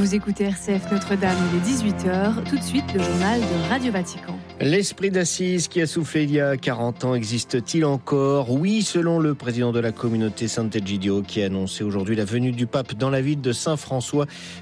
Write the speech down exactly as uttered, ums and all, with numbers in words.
Vous écoutez R C F Notre-Dame, il est dix-huit heures. Tout de suite, le journal de Radio Vatican. L'esprit d'Assise qui a soufflé il y a quarante ans existe-t-il encore ? Oui, selon le président de la communauté Sant'Egidio qui a annoncé aujourd'hui la venue du pape dans la ville de Saint-François.